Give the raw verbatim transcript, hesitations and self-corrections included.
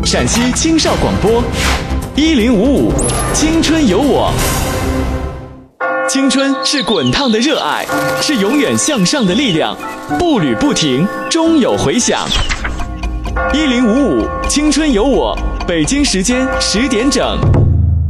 陕西青少广播，一零五五，青春有我。青春是滚烫的热爱，是永远向上的力量，步履不停，终有回响。一零五五，青春有我，北京时间十点整。